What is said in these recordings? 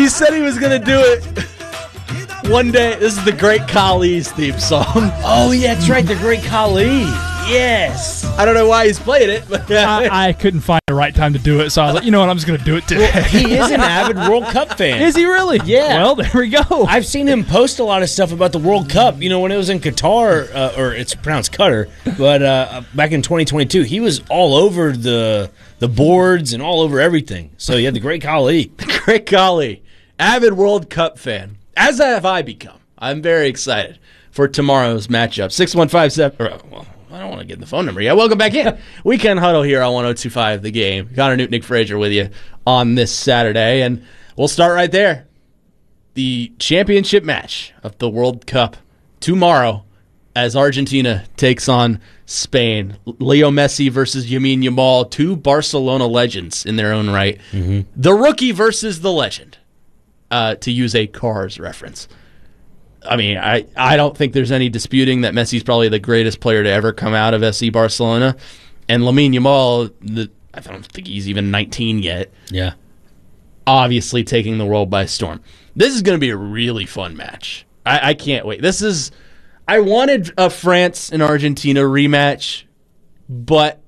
He said he was going to do it one day. This is the Great Khali's theme song. Oh, yeah, that's right. The Great Khali. Yes. I don't know why he's playing it, but I couldn't find the right time to do it, so I was like, you know what, I'm just going to do it today. Well, he is an avid World Cup fan. Is he really? Yeah. Well, there we go. I've seen him post a lot of stuff about the World Cup. You know, when it was in Qatar, or it's pronounced Qatar, but back in 2022, he was all over the boards and all over everything. So, yeah, the Great Khali. The Great Khali, avid World Cup fan, as have I become. I'm very excited for tomorrow's matchup. 6157. Well, I don't want to get the phone number yet. Welcome back in. Weekend Huddle here on 102.5 The Game. Connor Newton, Nick Frazier with you on this Saturday. And we'll start right there. The championship match of the World Cup tomorrow as Argentina takes on Spain. Leo Messi versus Lamine Yamal, two Barcelona legends in their own right. Mm-hmm. The rookie versus the legend, to use a Cars reference. I mean, I don't think there's any disputing that Messi's probably the greatest player to ever come out of SC Barcelona. And Lamine Yamal, I don't think he's even 19 yet. Yeah. Obviously taking the world by storm. This is going to be a really fun match. I can't wait. I wanted a France and Argentina rematch, but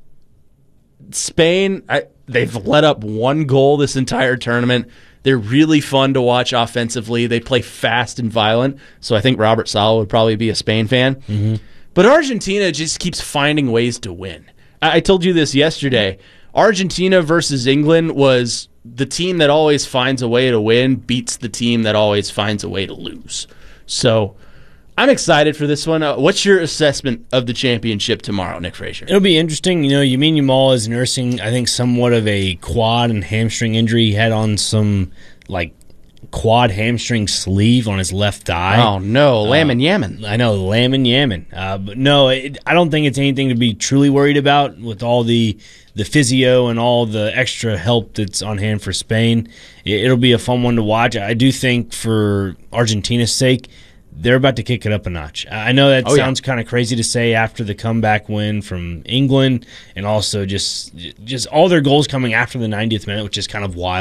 Spain, they've let up one goal this entire tournament. They're really fun to watch offensively. They play fast and violent, so I think Robert Saleh would probably be a Spain fan. Mm-hmm. But Argentina just keeps finding ways to win. I told you this yesterday. Argentina versus England was the team that always finds a way to win beats the team that always finds a way to lose. So I'm excited for this one. What's your assessment of the championship tomorrow, Nick Frazier? It'll be interesting. You know, Lamine Yamal is nursing, I think, somewhat of a quad and hamstring injury. He had on some, quad hamstring sleeve on his left thigh. Oh, no. Lamb and Yaman. I know, Lamb and Yaman. But no, I don't think it's anything to be truly worried about with all the physio and all the extra help that's on hand for Spain. It'll be a fun one to watch. I do think for Argentina's sake, they're about to kick it up a notch. I know that sounds kind of crazy to say after the comeback win from England and also just all their goals coming after the 90th minute, which is kind of wild.